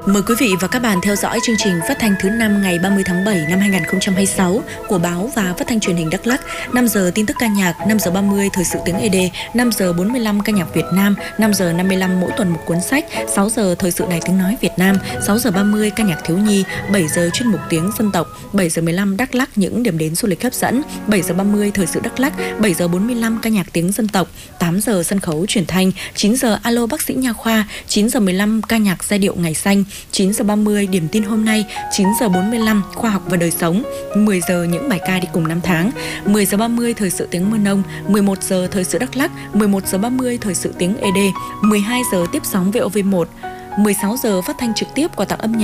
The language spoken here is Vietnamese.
Mời quý vị và các bạn theo dõi chương trình phát thanh thứ 5 ngày 30 tháng 7 năm 2026 của báo và phát thanh truyền hình Đắk Lắk. 5 giờ tin tức ca nhạc, 5 giờ 30 thời sự tiếng ED, 5 giờ 45 ca nhạc Việt Nam, 5 giờ 55 mỗi tuần một cuốn sách, 6 giờ thời sự Đài Tiếng nói Việt Nam, 6 giờ 30 ca nhạc thiếu nhi, 7 giờ chuyên mục tiếng dân tộc, 7 giờ 15 Đắk Lắk những điểm đến du lịch hấp dẫn, 7 giờ 30 thời sự Đắk Lắk, 7 giờ 45 ca nhạc tiếng dân tộc, 8 giờ sân khấu truyền thanh, 9 giờ alo bác sĩ nha khoa, 9 giờ 15 ca nhạc giai điệu ngày xanh, 9 giờ 30 điểm tin hôm nay, 9 giờ 45 khoa học và đời sống, 10 giờ những bài ca đi cùng năm tháng, 10 giờ 30 thời sự tiếng Mơ Nông, 11 giờ thời sự Đắk Lắk, 11 giờ 30 thời sự tiếng ED, 12 giờ tiếp sóng VOV1, 16 giờ phát thanh trực tiếp quà tặng âm nhạc